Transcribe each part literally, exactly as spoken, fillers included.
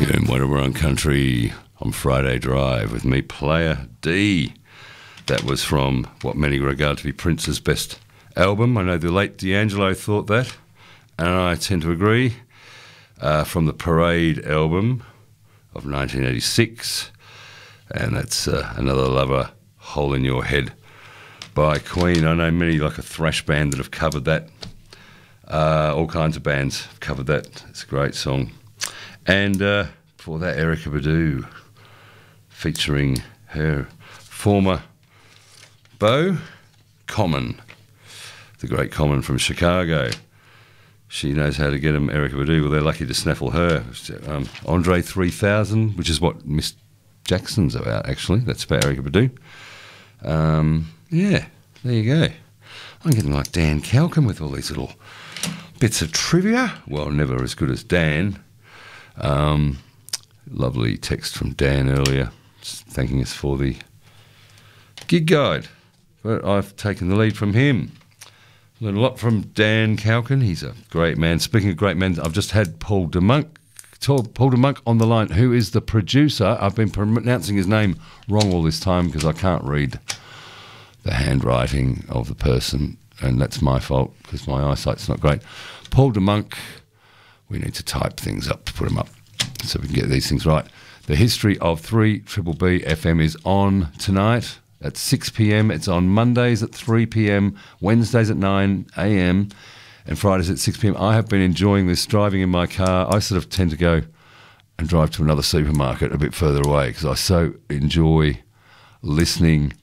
In Wonderworld Country on Friday Drive with me, Player D. That was from what many regard to be Prince's best album. I know the late D'Angelo thought that, and I tend to agree. Uh, from the Parade album of nineteen eighty-six, and that's uh, Another Lover, Hole in Your Head by Queen. I know many, like a thrash band, that have covered that. Uh, all kinds of bands have covered that. It's a great song. And uh, before that, Erykah Badu, featuring her former beau, Common, the great Common from Chicago. She knows how to get them, Erykah Badu. Well, they're lucky to snaffle her. Um, Andre three thousand, which is what Miss Jackson's about, actually. That's about Erykah Badu. Um, yeah, there you go. I'm getting like Dan Calcum with all these little bits of trivia. Well, never as good as Dan. Um, lovely text from Dan earlier, thanking us for the gig guide. But I've taken the lead from him. Learned a lot from Dan Calkin. He's a great man. Speaking of great men, I've just had Paul DeMonk, Paul DeMonk on the line, who is the producer. I've been pronouncing his name wrong all this time because I can't read the handwriting of the person, and that's my fault because my eyesight's not great. Paul DeMonk, we need to type things up to put them up so we can get these things right. The History of three B B F M is on tonight at six p.m. It's on Mondays at three p.m, Wednesdays at nine a.m, and Fridays at six p.m. I have been enjoying this driving in my car. I sort of tend to go and drive to another supermarket a bit further away because I so enjoy listening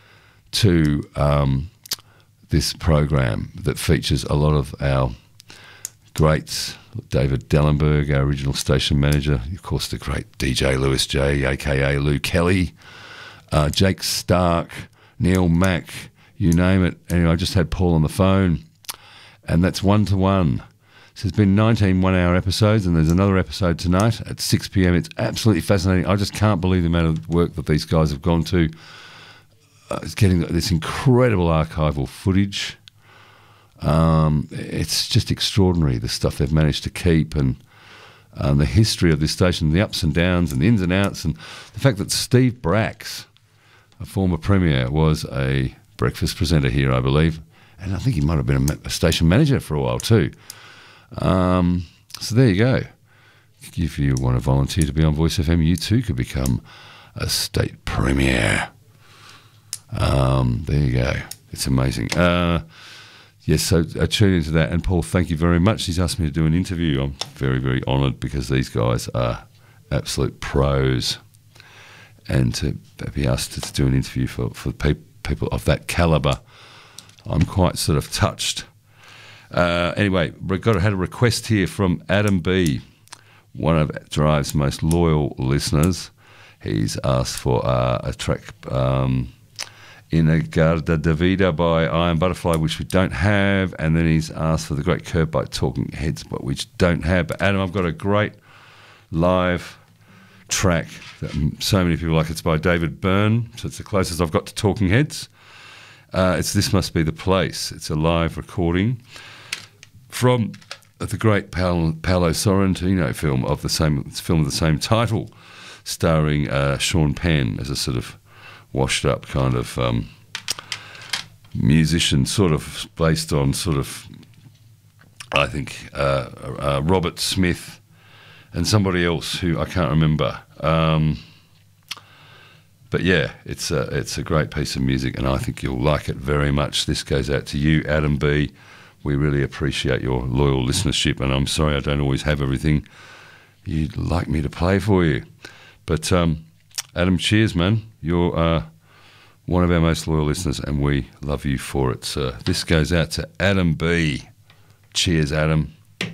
to um, this program that features a lot of our greats. David Dellenberg, our original station manager, of course the great D J Lewis J, aka Lou Kelly, uh, Jake Stark, Neil Mack, you name it. Anyway, I just had Paul on the phone, and that's one to one. So there's been nineteen one-hour episodes, and there's another episode tonight at six p.m. It's absolutely fascinating. I just can't believe the amount of work that these guys have gone to. Uh, it's getting this incredible archival footage. Um, it's just extraordinary, the stuff they've managed to keep, and um, the history of this station, the ups and downs and the ins and outs, and the fact that Steve Bracks, a former premier, was a breakfast presenter here, I believe, and I think he might have been a, a station manager for a while too. Um, so there you go. If you want to volunteer to be on Voice F M, you too could become a state premier. Um, there you go. It's amazing. Uh, Yes, so I tune into that. And Paul, thank you very much. He's asked me to do an interview. I'm very, very honoured because these guys are absolute pros. And to be asked to do an interview for, for pe- people of that calibre, I'm quite sort of touched. Uh, anyway, we've got had a request here from Adam B, one of Drive's most loyal listeners. He's asked for uh, a track... Um, In a Garda da Vida by Iron Butterfly, which we don't have, and then he's asked for the Great Curve by Talking Heads, but which don't have. But Adam, I've got a great live track that so many people like. It's by David Byrne, so it's the closest I've got to Talking Heads. Uh, it's This Must Be the Place. It's a live recording from the great Paolo, Paolo Sorrentino film of the same film of the same title, starring uh, Sean Penn as a sort of washed up kind of um, musician, sort of based on sort of, I think, uh, uh, Robert Smith and somebody else who I can't remember. Um, but yeah, it's a, it's a great piece of music, and I think you'll like it very much. This goes out to you, Adam B. We really appreciate your loyal listenership, and I'm sorry I don't always have everything you'd like me to play for you. But um, Adam, cheers, man. You're uh, one of our most loyal listeners, and we love you for it, sir. This goes out to Adam B. Cheers, Adam.